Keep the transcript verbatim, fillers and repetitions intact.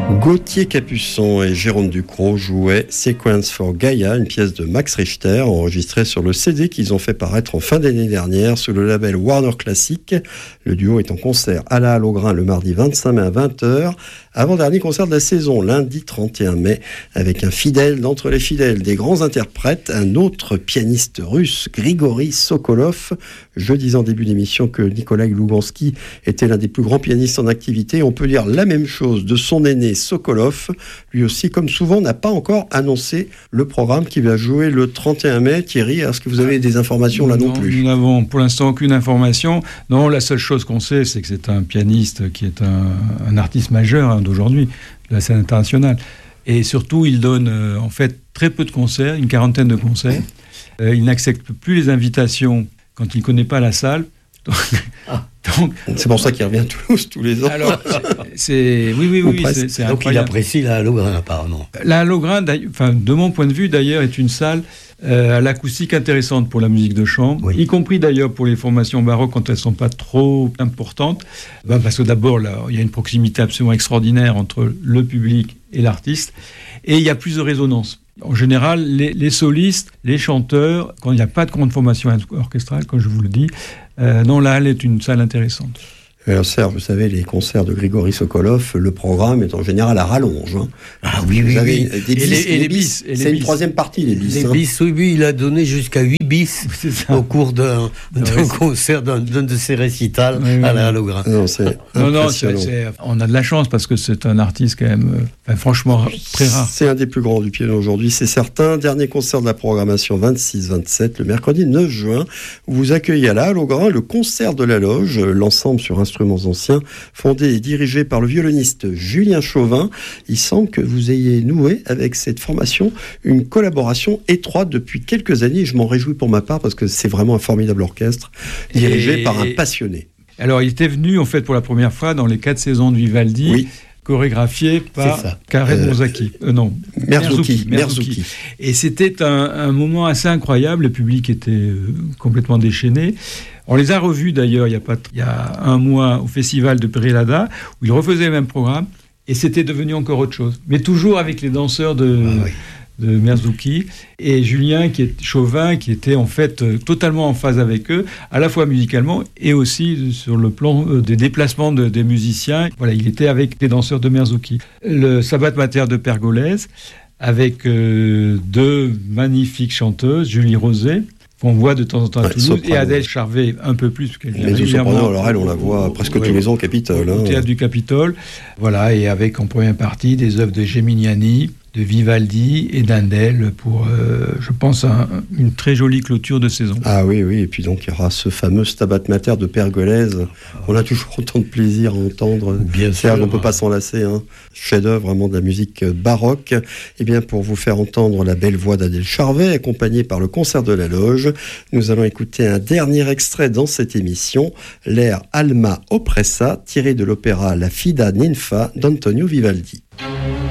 Gauthier Capuçon et Jérôme Ducrot jouaient Sequence for Gaia, une pièce de Max Richter enregistrée sur le C D qu'ils ont fait paraître en fin d'année dernière sous le label Warner Classic. Le duo est en concert à la Halle au Grain le mardi vingt-cinq mai à vingt heures, avant-dernier concert de la saison, lundi trente et un mai, avec un fidèle d'entre les fidèles, des grands interprètes, un autre pianiste russe, Grigori Sokolov. Je disais en début d'émission que Nikolai Lougansky était l'un des plus grands pianistes en activité. On peut dire la même chose de son aîné Sokolov. Lui aussi, comme souvent, n'a pas encore annoncé le programme qui va jouer le trente et un mai. Thierry, est-ce que vous avez des informations là non, non plus ? Nous n'avons pour l'instant aucune information. Non, la seule chose qu'on sait, c'est que c'est un pianiste qui est un, un artiste majeur hein, d'aujourd'hui, de la scène internationale. Et surtout, il donne euh, en fait très peu de concerts, une quarantaine de concerts. Euh, il n'accepte plus les invitations quand il ne connaît pas la salle. Donc, ah. Donc, c'est pour ça qu'il revient à Toulouse tous les ans. Alors, c'est, c'est oui, oui, oui, c'est, c'est donc il apprécie la Halle au Grain apparemment. La Halle au Grain, enfin, de mon point de vue d'ailleurs, est une salle euh, à l'acoustique intéressante pour la musique de chambre, oui. Y compris d'ailleurs pour les formations baroques quand elles ne sont pas trop importantes. Ben, parce que d'abord, là, il y a une proximité absolument extraordinaire entre le public et l'artiste, et il y a plus de résonance. En général, les, les solistes, les chanteurs, quand il n'y a pas de grande formation orchestrale, comme je vous le dis, euh, non, la Halle est une salle intéressante. Alors Serge, vous savez, les concerts de Grigori Sokolov, le programme est en général à rallonge. Hein. Ah oui, oui, vous avez oui. Des bis, et les, et les bis, bis et les c'est bis. Une troisième partie, les bis. Les hein. bis, oui, oui, il a donné jusqu'à huit bis au cours d'un, d'un concert, d'un, d'un de ses récitals oui, oui. à la Halle au Grain. Non, c'est non, non c'est, c'est, on a de la chance parce que c'est un artiste quand même, enfin, franchement, très rare. C'est un des plus grands du piano aujourd'hui, c'est certain. Dernier concert de la programmation vingt-six vingt-sept, le mercredi neuf juin, où vous accueillez à la Halle au Grain le concert de la Loge, l'ensemble sur instruments anciens, fondé et dirigé par le violoniste Julien Chauvin. Il semble que vous ayez noué avec cette formation une collaboration étroite depuis quelques années. Je m'en réjouis pour ma part parce que c'est vraiment un formidable orchestre dirigé et... par un passionné. Alors, il était venu en fait pour la première fois dans les quatre saisons de Vivaldi. Oui. Chorégraphié par Karen euh, Mozaki. Euh, non, Merzouki, Merzouki, Merzouki. Et c'était un, un moment assez incroyable. Le public était euh, complètement déchaîné. On les a revus d'ailleurs il y a, pas, il y a un mois au festival de Perelada, où ils refaisaient le même programme, et c'était devenu encore autre chose. Mais toujours avec les danseurs de, ah oui. de Merzouki, et Julien qui est Chauvin, qui était en fait euh, totalement en phase avec eux, à la fois musicalement et aussi sur le plan euh, des déplacements de, des musiciens. Voilà, il était avec les danseurs de Merzouki. Le Stabat Mater de Pergolèse, avec euh, deux magnifiques chanteuses, Julie Rosé, qu'on voit de temps en temps à ouais, Toulouse, soprano, et Adèle Charvet un peu plus, parce qu'elle vient régulièrement. Alors elle, on la voit presque ouais, tous les ans au Capitole. Au hein. théâtre du Capitole. Voilà, et avec en première partie des œuvres de Geminiani, de Vivaldi et d'Handel pour, euh, je pense, un, une très jolie clôture de saison. Ah oui, oui, et puis donc il y aura ce fameux Stabat Mater de Pergolèse. On a toujours autant de plaisir à entendre. Bien Serge, sûr. On ne peut pas s'en lasser. Hein. Chef-d'œuvre vraiment de la musique baroque. Et bien pour vous faire entendre la belle voix d'Adèle Charvet, accompagnée par le concert de la Loge, nous allons écouter un dernier extrait dans cette émission, l'air Alma Oppressa, tiré de l'opéra La Fida Ninfa d'Antonio Vivaldi.